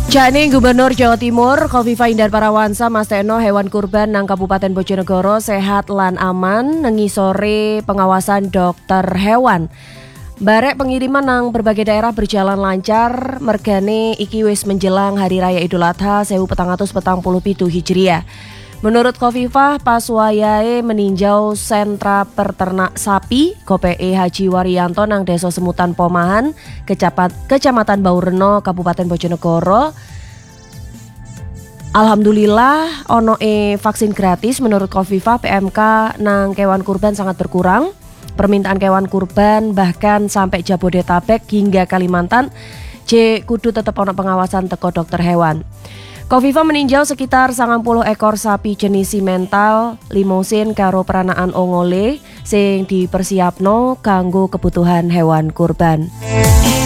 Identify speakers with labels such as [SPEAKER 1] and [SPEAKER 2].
[SPEAKER 1] Jane Gubernur Jawa Timur Kofifa Indar Parawansa masteno hewan kurban nang Kabupaten Bojonegoro sehat lan aman nengisore pengawasan dokter hewan. Barek pengiriman nang berbagai daerah berjalan lancar mergane iki wis menjelang Hari Raya Idul Adha 1447 Hijriah. Menurut Kofifa, pas wayahe meninjau sentra peternak sapi KPE Haji Waryanto nang Desa Semutan Pomahan, Kecamatan Baureno, Kabupaten Bojonegoro. Alhamdulillah ono vaksin gratis. Menurut Kofifa, PMK nang kewan kurban sangat berkurang. Permintaan kewan kurban bahkan sampai Jabodetabek hingga Kalimantan kudu tetap ono pengawasan teko dokter hewan. Kofifa meninjau sekitar 90 ekor sapi jenis simental, limousin karo peranaan ongole sing dipersiapno kanggo kebutuhan hewan kurban.